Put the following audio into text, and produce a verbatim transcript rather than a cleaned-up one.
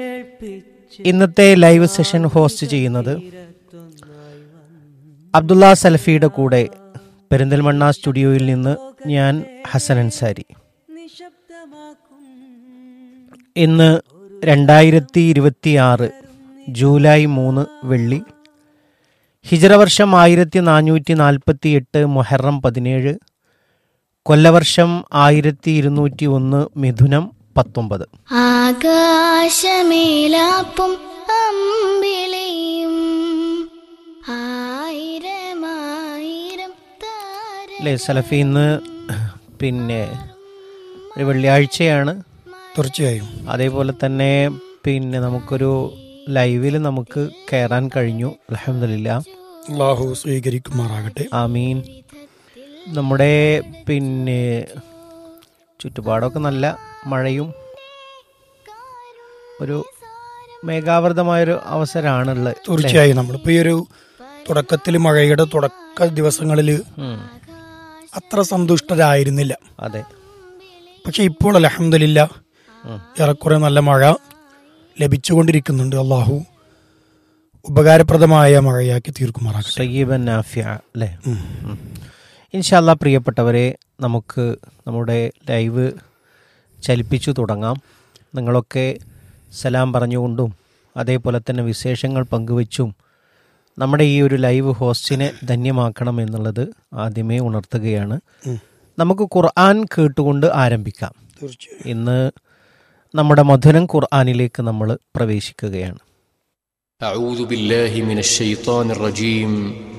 ഇന്നത്തെ live session host ചെയ്യുന്നത് അബ്ദുള്ള സലഫിയുടെ കൂടെ പെരിന്തൽമണ്ണ സ്റ്റുഡിയോയിൽ നിന്ന് ഞാൻ ഹസൻ അൻസാരി. ഇന്ന് രണ്ടായിരത്തി ഇരുപത്തി ആറ് ജൂലൈ മൂന്ന് വെള്ളി, ഹിജ്റ വർഷം ആയിരത്തി നാനൂറ്റി നാൽപ്പത്തി എട്ട് മുഹറം പതിനേഴ്, കൊല്ലവർഷം ആയിരത്തി ഇരുന്നൂറ്റി ഒന്ന് മിഥുനം പത്തൊമ്പത്. ആകാശമേലാപ്പും അമ്പിളിയും ആയിരമായിരം അല്ലേ സലഫി? ഇന്ന് പിന്നെ ഒരു വെള്ളിയാഴ്ചയാണ്. തീർച്ചയായും. അതേപോലെ തന്നെ പിന്നെ നമുക്കൊരു ലൈവിൽ നമുക്ക് കയറാൻ കഴിഞ്ഞു. അൽഹംദുലില്ലാഹ്, അല്ലാഹു സ്വീകരിക്കുമാറാകട്ടെ. ആമീൻ. നമ്മുടെ പിന്നെ ചുറ്റുപാടൊക്കെ നല്ല മഴയും ഒരു മേഘാവൃതമായൊരു അവസരമാണുള്ളത്. തീർച്ചയായും. നമ്മളിപ്പോൾ ഈ ഒരു തുടക്കത്തിൽ മഴയുടെ തുടക്ക ദിവസങ്ങളിൽ അത്ര സന്തുഷ്ടരായിരുന്നില്ല. അതെ. പക്ഷെ ഇപ്പോൾ അൽഹംദുലില്ലാഹ് ഏറെക്കുറെ നല്ല മഴ ലഭിച്ചുകൊണ്ടിരിക്കുന്നുണ്ട്. അള്ളാഹു ഉപകാരപ്രദമായ മഴയാക്കി തീർക്കുമാറാകട്ടെ. സയ്യിബൻ നാഫിഅ അല്ലേ? ഇൻഷാ അല്ലാഹ്, പ്രിയപ്പെട്ടവരെ, നമുക്ക് നമ്മുടെ ലൈവ് ചലിപ്പിച്ചു തുടങ്ങാം. നിങ്ങളൊക്കെ സലാം പറഞ്ഞുകൊണ്ടും അതേപോലെ തന്നെ വിശേഷങ്ങൾ പങ്കുവച്ചും നമ്മുടെ ഈ ഒരു ലൈവ് ഹോസ്റ്റിനെ ധന്യമാക്കണം എന്നുള്ളത് ആദ്യമേ ഉണർത്തുകയാണ്. നമുക്ക് ഖുർആൻ കേട്ടുകൊണ്ട് ആരംഭിക്കാം. ഇന്ന് നമ്മുടെ മധുരം ഖുർആനിലേക്ക് നമ്മൾ പ്രവേശിക്കുകയാണ്. അഊദു ബില്ലാഹി മിനശ് ശൈത്വാനിർ റജീം.